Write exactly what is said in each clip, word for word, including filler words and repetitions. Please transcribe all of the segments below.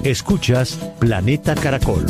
Escuchas Planeta Caracol.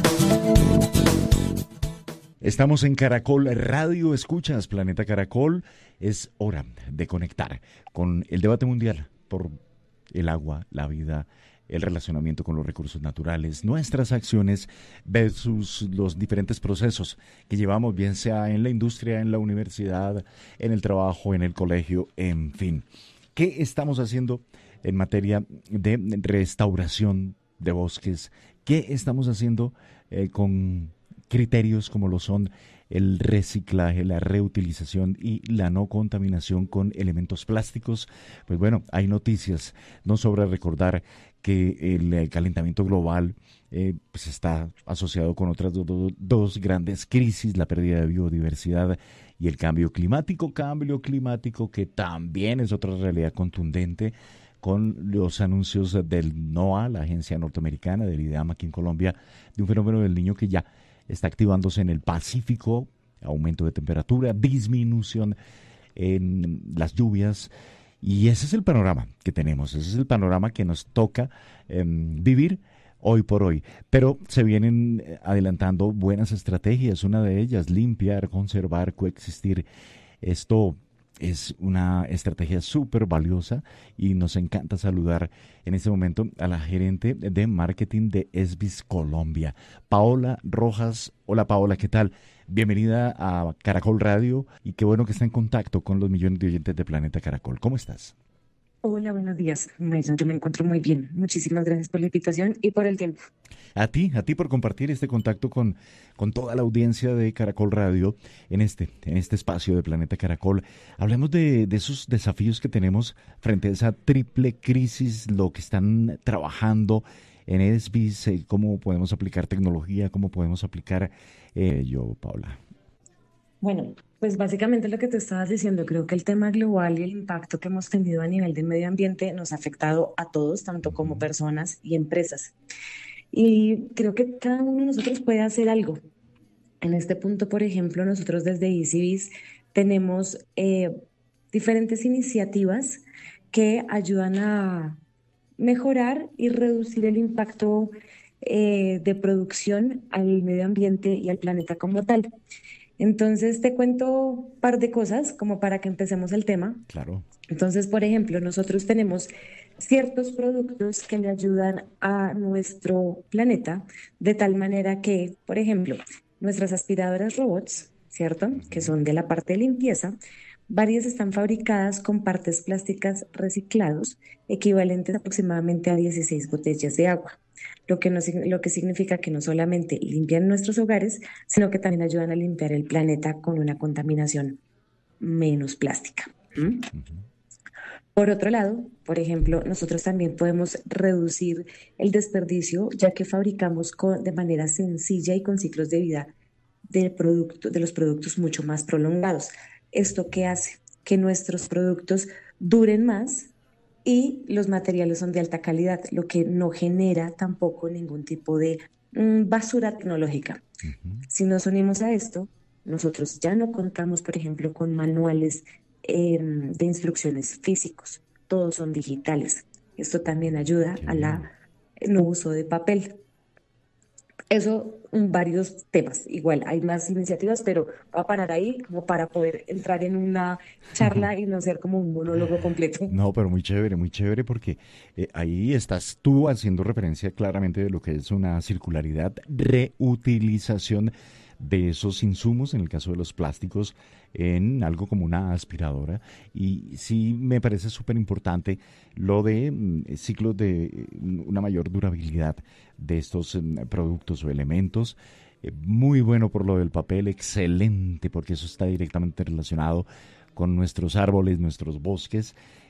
Estamos en Caracol Radio, escuchas Planeta Caracol. Es hora de conectar con el debate mundial por el agua, la vida, el relacionamiento con los recursos naturales, nuestras acciones versus los diferentes procesos que llevamos, bien sea en la industria, en la universidad, en el trabajo, en el colegio, en fin. ¿Qué estamos haciendo en materia de restauración de bosques? ¿Qué estamos haciendo eh, con criterios como lo son el reciclaje, la reutilización y la no contaminación con elementos plásticos? Pues bueno, hay noticias. No sobra recordar que el, el calentamiento global eh, pues está asociado con otras do, do, dos grandes crisis, la pérdida de biodiversidad y el cambio climático, cambio climático que también es otra realidad contundente, con los anuncios del NOAA, la agencia norteamericana del IDEAM aquí en Colombia, de un fenómeno del Niño que ya está activándose en el Pacífico, aumento de temperatura, disminución en las lluvias, y ese es el panorama que tenemos, ese es el panorama que nos toca eh, vivir hoy por hoy. Pero se vienen adelantando buenas estrategias, una de ellas, limpiar, conservar, coexistir. Esto es una estrategia súper valiosa y nos encanta saludar en este momento a la gerente de marketing de ESBIS Colombia, Paola Rojas. Hola Paola, ¿qué tal? Bienvenida a Caracol Radio y qué bueno que está en contacto con los millones de oyentes de Planeta Caracol. ¿Cómo estás? Hola, buenos días, Mason. Yo me encuentro muy bien. Muchísimas gracias por la invitación y por el tiempo. A ti, a ti por compartir este contacto con, con toda la audiencia de Caracol Radio en este, en este espacio de Planeta Caracol. Hablemos de, de esos desafíos que tenemos frente a esa triple crisis, lo que están trabajando en ESBIS, eh, cómo podemos aplicar tecnología, cómo podemos aplicar eh, yo, Paula. Bueno, pues básicamente lo que te estabas diciendo, creo que el tema global y el impacto que hemos tenido a nivel de medio ambiente nos ha afectado a todos, tanto como personas y empresas. Y creo que cada uno de nosotros puede hacer algo. En este punto, por ejemplo, nosotros desde EasyBiz tenemos eh, diferentes iniciativas que ayudan a mejorar y reducir el impacto eh, de producción al medio ambiente y al planeta como tal. Entonces te cuento un par de cosas como para que empecemos el tema. Claro. Entonces, por ejemplo, nosotros tenemos ciertos productos que le ayudan a nuestro planeta de tal manera que, por ejemplo, nuestras aspiradoras robots, ¿cierto? Que son de la parte de limpieza, varias están fabricadas con partes plásticas reciclados, equivalentes aproximadamente a dieciséis botellas de agua. Lo que, no, lo que significa que no solamente limpian nuestros hogares, sino que también ayudan a limpiar el planeta con una contaminación menos plástica. ¿Mm? Por otro lado, por ejemplo, nosotros también podemos reducir el desperdicio, ya que fabricamos con, de manera sencilla y con ciclos de vida del producto, de los productos mucho más prolongados. ¿Esto qué hace? Que nuestros productos duren más y los materiales son de alta calidad, lo que no genera tampoco ningún tipo de mm, basura tecnológica. Uh-huh. Si nos unimos a esto, nosotros ya no contamos, por ejemplo, con manuales eh, de instrucciones físicos, todos son digitales. Esto también ayuda Qué a bien. la no uso de papel. Eso en varios temas. Igual hay más iniciativas, pero voy a parar ahí como para poder entrar en una charla y no ser como un monólogo completo. No, pero muy chévere, muy chévere porque eh, ahí estás tú haciendo referencia claramente de lo que es una circularidad, reutilización de esos insumos, en el caso de los plásticos, en algo como una aspiradora. Y sí me parece súper importante lo de mm, ciclos de mm, una mayor durabilidad de estos mm, productos o elementos. Eh, muy bueno por lo del papel, excelente porque eso está directamente relacionado con nuestros árboles, nuestros bosques